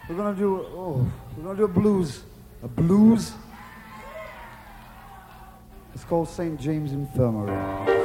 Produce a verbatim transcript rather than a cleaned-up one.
We're gonna do, oh, we're gonna do a blues. A blues? It's called Saint James Infirmary.